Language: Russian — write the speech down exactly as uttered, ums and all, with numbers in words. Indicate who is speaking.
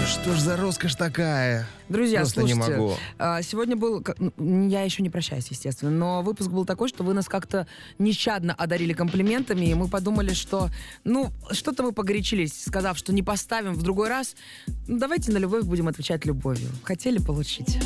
Speaker 1: что ж за роскошь такая?
Speaker 2: Друзья,
Speaker 1: Просто
Speaker 2: слушайте,
Speaker 1: не могу.
Speaker 2: а, сегодня был, к- ну, я еще не прощаюсь, естественно, но выпуск был такой, что вы нас как-то нещадно одарили комплиментами, и мы подумали, что, ну, что-то мы погорячились, сказав, что не поставим в другой раз. Ну, давайте на любовь будем отвечать любовью. Хотели получить.